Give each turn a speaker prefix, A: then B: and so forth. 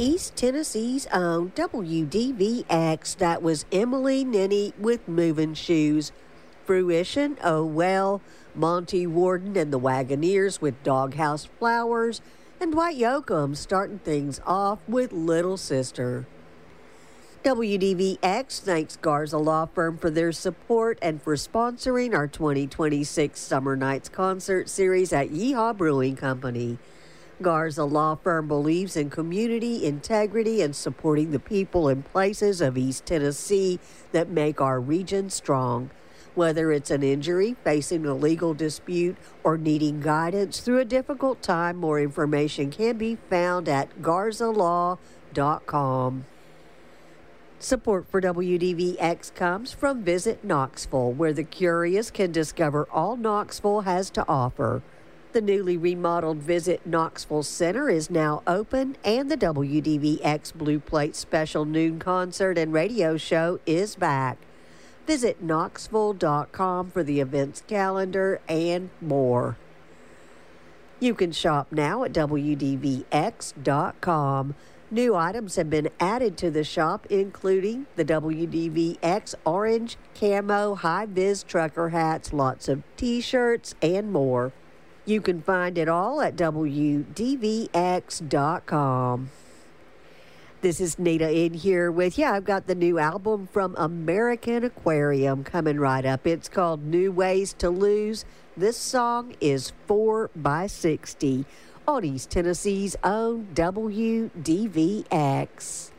A: East Tennessee's own WDVX. That was Emily Nenny with Moving Shoes. Fruition, Oh Well, Monty Warden and the Wagoneers with Doghouse Flowers, and Dwight Yoakam starting things off with Little Sister. WDVX thanks Garza Law Firm for their support and for sponsoring our 2026 Summer Nights concert series at Yeehaw Brewing Company. Garza Law Firm believes in community integrity and supporting the people and places of East Tennessee that make our region strong. Whether it's an injury, facing a legal dispute, or needing guidance through a difficult time, more information can be found at garzalaw.com. Support for WDVX comes from Visit Knoxville, where the curious can discover all Knoxville has to offer. The newly remodeled Visit Knoxville Center is now open, and the WDVX Blue Plate Special Noon Concert and Radio Show is back. Visit Knoxville.com for the events calendar and more. You can shop now at WDVX.com. New items have been added to the shop, including the WDVX orange camo high-vis trucker hats, lots of T-shirts, and more. You can find it all at WDVX.com. This is Nita in here with you. I've got the new album from American Aquarium coming right up. It's called New Ways to Lose. This song is 4x60 on East Tennessee's own WDVX.